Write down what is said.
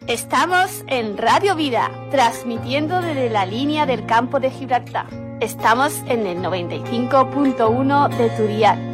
Estamos en Radio Vida, transmitiendo desde la línea del campo de Gibraltar. Estamos en el 95.1 de tu dial.